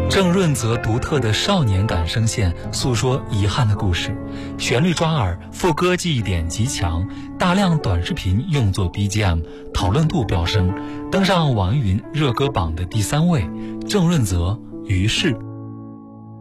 郑润泽独特的少年感声线诉说遗憾的故事，旋律抓耳，副歌记忆点极强，大量短视频用作 BGM， 讨论度飙升，登上网易云热歌榜的第3位。郑润泽，于是。